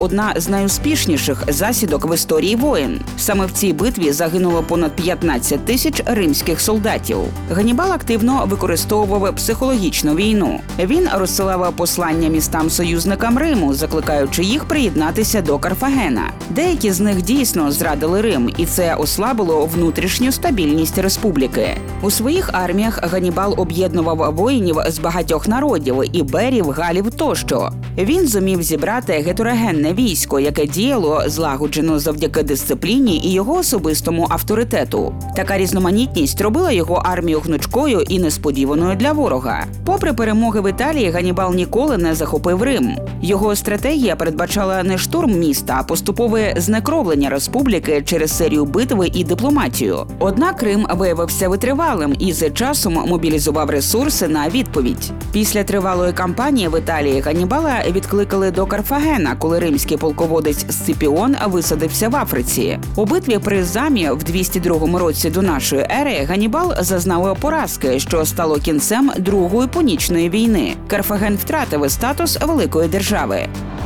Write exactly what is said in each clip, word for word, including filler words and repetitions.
одна з найуспішніших засідок в історії воєн. Саме в цій битві загинуло понад п'ятнадцять тисяч римських солдатів. Ганнібал активно використовував психологічну війну. Він розсилав послання містам-союзникам Риму, закликаючи їх приєднатися до Карфагена. Деякі з них дійсно зрадили Рим, і це ослабило внутрішню стабільність республіки. У своїх арміях Ганнібал об'єднував воїнів з багатьох народів – іберів, галів тощо. Він зумів зібрати гетерогенне військо, яке діяло злагоджено завдяки дисципліні і його особистому авторитету. Така різноманітність робила його армію гнучкою і несподіваною для ворога. Попри перемоги в Італії, Ганнібал ніколи не захопив Рим. Його стратегія передбачала не штурм міста, а поступове знекровлення республіки через серію битв і дипломатію. Однак Рим виявився витривалим і з часом мобілізував ресурси на відповідь. Після тривалої кампанії в Італії Ганнібала відкликали до Карфагена, коли римський полководець Сципіон висадився в Африці. У битві при Замі в двісті другому році до нашої ери Ганнібал зазнав поразки, що стало кінцем Другої Пунічної війни. Карфаген втратив статус великої держави.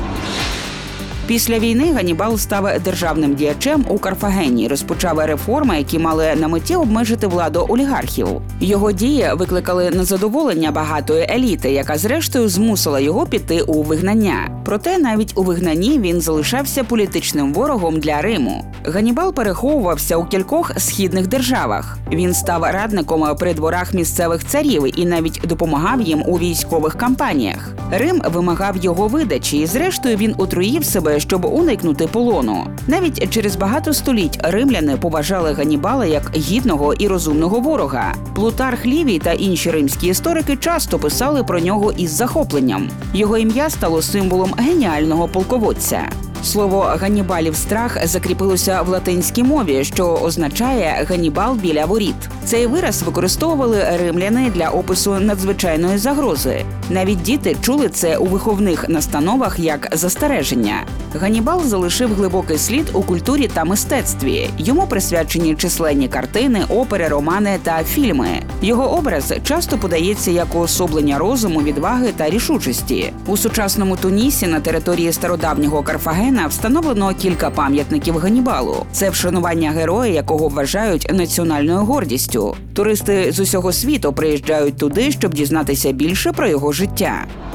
Після війни Ганнібал став державним діячем у Карфагені, розпочав реформи, які мали на меті обмежити владу олігархів. Його дії викликали незадоволення багатої еліти, яка зрештою змусила його піти у вигнання. Проте навіть у вигнанні він залишався політичним ворогом для Риму. Ганнібал переховувався у кількох східних державах. Він став радником при дворах місцевих царів і навіть допомагав їм у військових кампаніях. Рим вимагав його видачі, і зрештою він отруїв себе, щоб уникнути полону. Навіть через багато століть римляни поважали Ганнібала як гідного і розумного ворога. Плутарх Лівій та інші римські історики часто писали про нього із захопленням. Його ім'я стало символом геніального полководця. Слово «Ганнібалів страх» закріпилося в латинській мові, що означає «Ганнібал біля воріт». Цей вираз використовували римляни для опису надзвичайної загрози. Навіть діти чули це у виховних настановах як застереження. Ганнібал залишив глибокий слід у культурі та мистецтві. Йому присвячені численні картини, опери, романи та фільми. Його образ часто подається як уособлення розуму, відваги та рішучості. У сучасному Тунісі на території стародавнього Карфагена встановлено кілька пам'ятників Ганнібалу. Це вшанування героя, якого вважають національною гордістю. Туристи з усього світу приїжджають туди, щоб дізнатися більше про його життя.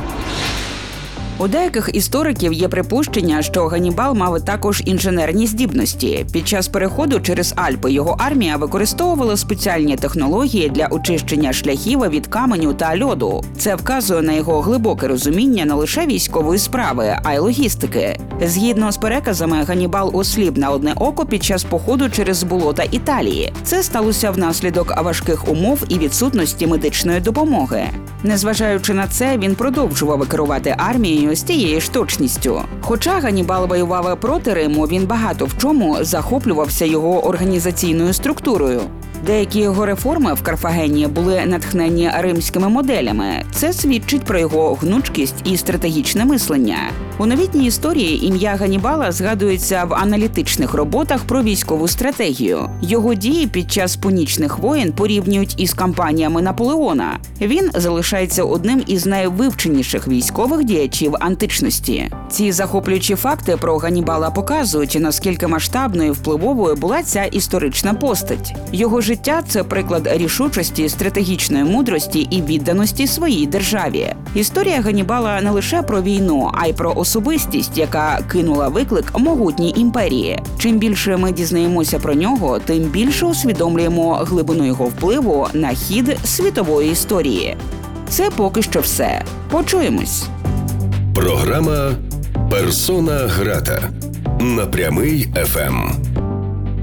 У деяких істориків є припущення, що Ганнібал мав також інженерні здібності. Під час переходу через Альпи його армія використовувала спеціальні технології для очищення шляхів від каменю та льоду. Це вказує на його глибоке розуміння не лише військової справи, а й логістики. Згідно з переказами, Ганнібал осліп на одне око під час походу через болота Італії. Це сталося внаслідок важких умов і відсутності медичної допомоги. Незважаючи на це, він продовжував керувати армією з тією ж точністю. Хоча Ганнібал воював проти Риму, він багато в чому захоплювався його організаційною структурою. Деякі його реформи в Карфагені були натхнені римськими моделями. Це свідчить про його гнучкість і стратегічне мислення. У новітній історії ім'я Ганнібала згадується в аналітичних роботах про військову стратегію. Його дії під час пунічних воєн порівнюють із кампаніями Наполеона. Він залишається одним із найвивченіших військових діячів античності. Ці захоплюючі факти про Ганнібала показують, наскільки масштабною і впливовою була ця історична постать. Його життя – це приклад рішучості, стратегічної мудрості і відданості своїй державі. Історія Ганнібала не лише про війну, а й про особистість, яка кинула виклик могутній імперії. Чим більше ми дізнаємося про нього, тим більше усвідомлюємо глибину його впливу на хід світової історії. Це поки що все. Почуємось. Програма «Персона грата» на Прямий еф ем.